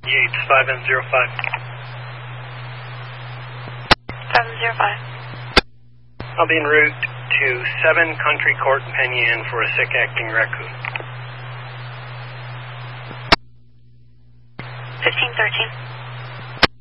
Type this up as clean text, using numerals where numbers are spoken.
Yates 5M05. 705. I'll be en route to 7 Country Court in Penn Yan for a sick acting raccoon. 1513.